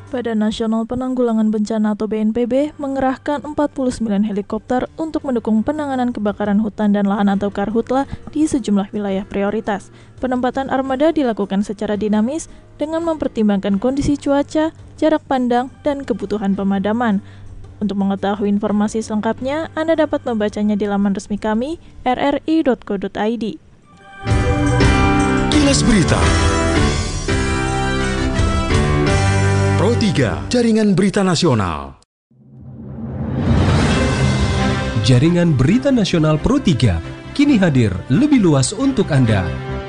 Badan Nasional Penanggulangan Bencana atau BNPB mengerahkan 49 helikopter untuk mendukung penanganan kebakaran hutan dan lahan atau karhutla di sejumlah wilayah prioritas. Penempatan armada dilakukan secara dinamis dengan mempertimbangkan kondisi cuaca, jarak pandang, dan kebutuhan pemadaman. Untuk mengetahui informasi selengkapnya, Anda dapat membacanya di laman resmi kami, rri.co.id. Kilas Berita Pro 3, Jaringan Berita Nasional. Jaringan Berita Nasional Pro 3 kini hadir lebih luas untuk Anda.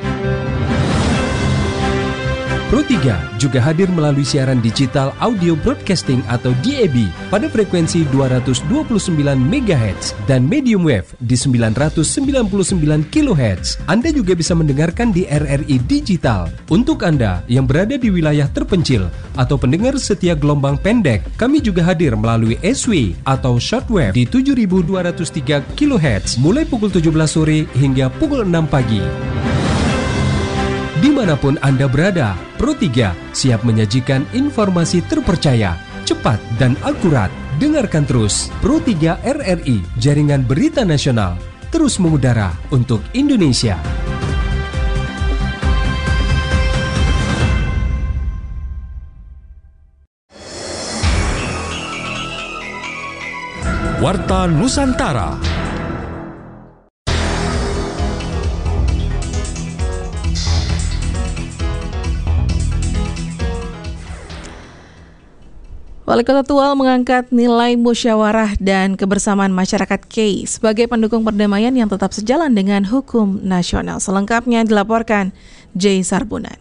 Pro 3 juga hadir melalui siaran digital audio broadcasting atau DAB pada frekuensi 229 MHz dan medium wave di 999 kHz. Anda juga bisa mendengarkan di RRI Digital. Untuk Anda yang berada di wilayah terpencil atau pendengar setia gelombang pendek, kami juga hadir melalui SW atau shortwave di 7203 kHz mulai pukul 17 sore hingga pukul 6 pagi. Dimanapun Anda berada, Pro 3 siap menyajikan informasi terpercaya, cepat, dan akurat. Dengarkan terus Pro 3 RRI, Jaringan Berita Nasional, terus mengudara untuk Indonesia. Warta Nusantara. Wali Kota Tual mengangkat nilai musyawarah dan kebersamaan masyarakat KEI sebagai pendukung perdamaian yang tetap sejalan dengan hukum nasional. Selengkapnya dilaporkan J. Sarbunan.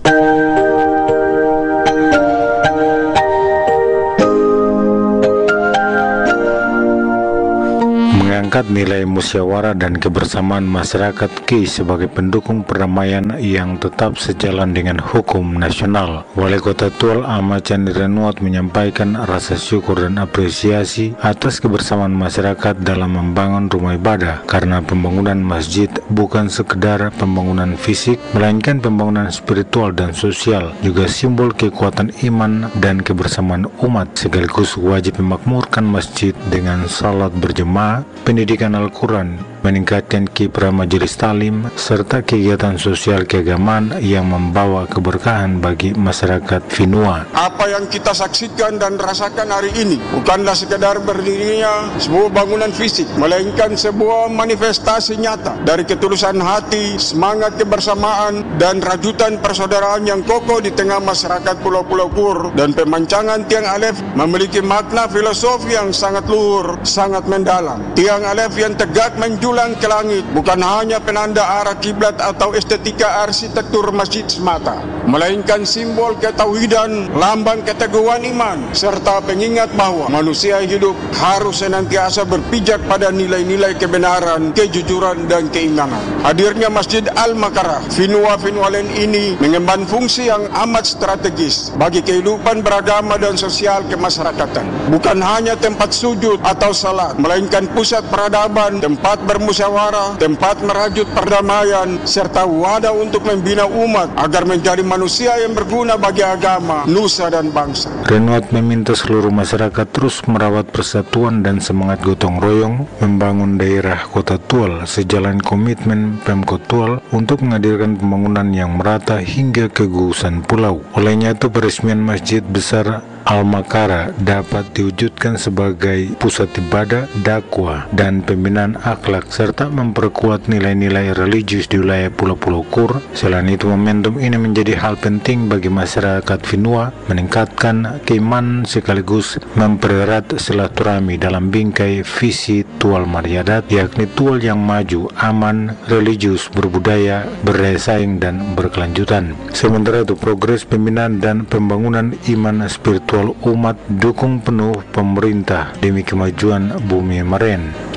Mengangkat nilai musyawarah dan kebersamaan masyarakat KEI sebagai pendukung perdamaian yang tetap sejalan dengan hukum nasional. Wali Kota Tual Ahmad Chandi Renuat menyampaikan rasa syukur dan apresiasi atas kebersamaan masyarakat dalam membangun rumah ibadah, karena pembangunan masjid bukan sekedar pembangunan fisik, melainkan pembangunan spiritual dan sosial, juga simbol kekuatan iman dan kebersamaan umat, sekaligus wajib memakmurkan masjid dengan salat berjemaah, pendidikan Al-Quran, meningkatkan kiprah majelis talim, serta kegiatan sosial keagamaan yang membawa keberkahan bagi masyarakat Finua. Apa yang kita saksikan dan rasakan hari ini bukanlah sekedar berdirinya sebuah bangunan fisik, melainkan sebuah manifestasi nyata dari ketulusan hati, semangat kebersamaan, dan rajutan persaudaraan yang kokoh di tengah masyarakat Pulau-Pulau Kur. Dan pemancangan tiang alef memiliki makna filosofi yang sangat luhur, sangat mendalam. Tiang alef yang tegak menjulang ke langit bukan hanya penanda arah kiblat atau estetika arsitektur masjid semata, melainkan simbol ketauhidan, lambang keteguhan iman, serta pengingat bahwa manusia hidup harus senantiasa berpijak pada nilai-nilai kebenaran, kejujuran, dan keimanan. Hadirnya Masjid Al-Makarah Finua Finwalen ini mengemban fungsi yang amat strategis bagi kehidupan beragama dan sosial kemasyarakatan. Bukan hanya tempat sujud atau salat, melainkan pusat peradaban, tempat bermusyawarah, tempat merajut perdamaian, serta wadah untuk membina umat agar menjadi manusia yang berguna bagi agama, nusa, dan bangsa. Renuat meminta seluruh masyarakat terus merawat persatuan dan semangat gotong royong membangun daerah Kota Tual sejalan komitmen Pemkot Tual untuk menghadirkan pembangunan yang merata hingga kegugusan pulau. Olehnya itu peresmian Masjid Besar Al-Makarah dapat diwujudkan sebagai pusat ibadah, dakwah, dan pembinaan akhlak serta memperkuat nilai-nilai religius di wilayah Pulau-Pulau Kur. Selain itu, momentum ini menjadi hal penting bagi masyarakat Finua, meningkatkan keimanan sekaligus mempererat silaturahmi dalam bingkai visi Tual Maryadat, yakni Tual yang maju, aman, religius, berbudaya, berdaya saing, dan berkelanjutan. Sementara itu, progres pembinaan dan pembangunan iman spiritual umat dukung penuh pemerintah demi kemajuan bumi Maren.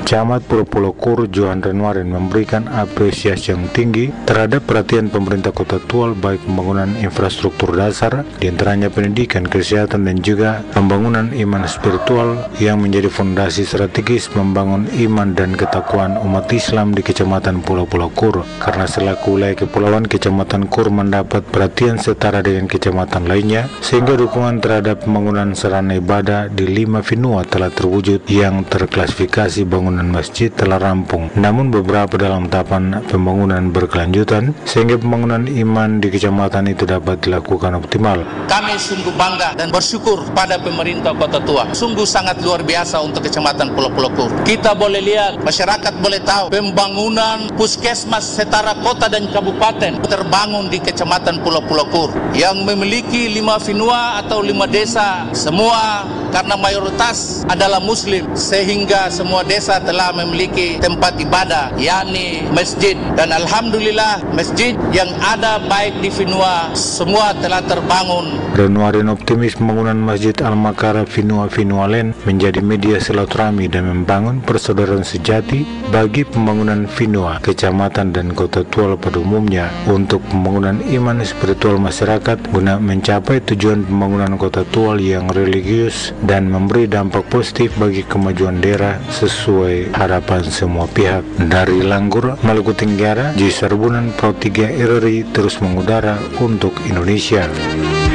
Camat Pulau Kur Johan Renwarin memberikan apresiasi yang tinggi terhadap perhatian pemerintah Kota Tual baik pembangunan infrastruktur dasar, diantaranya pendidikan, kesehatan, dan juga pembangunan iman spiritual yang menjadi fondasi strategis membangun iman dan ketakwaan umat Islam di Kecamatan Pulau Kur. Karena selaku wilayah kepulauan, Kecamatan Kur mendapat perhatian setara dengan kecamatan lainnya, sehingga dukungan terhadap pembangunan sarana ibadah di 5 Finua telah terwujud yang terklasifikasi bangunan masjid telah rampung, namun beberapa dalam tahapan pembangunan berkelanjutan sehingga pembangunan iman di kecamatan itu dapat dilakukan optimal. Kami sungguh bangga dan bersyukur pada pemerintah Kota Tua. Sungguh sangat luar biasa untuk Kecamatan Pulau Kur. Kita boleh lihat, masyarakat boleh tahu pembangunan puskesmas setara kota dan kabupaten terbangun di Kecamatan Pulau Kur yang memiliki 5 Finua atau 5 desa, semua karena mayoritas adalah Muslim, sehingga semua desa telah memiliki tempat ibadah, yakni masjid. Dan alhamdulillah masjid yang ada baik di Finua semua telah terbangun. Renwarin optimis pembangunan Masjid Al-Makara Finua Len menjadi media silaturahmi dan membangun persaudaraan sejati bagi pembangunan Finua, kecamatan, dan Kota Tual pada umumnya untuk pembangunan iman spiritual masyarakat guna mencapai tujuan pembangunan Kota Tual yang religius dan memberi dampak positif bagi kemajuan daerah sesuai harapan semua pihak. Dari Langgur, Maluku Tenggara, J. Sarbunan, Pro 3 RRI terus mengudara untuk Indonesia.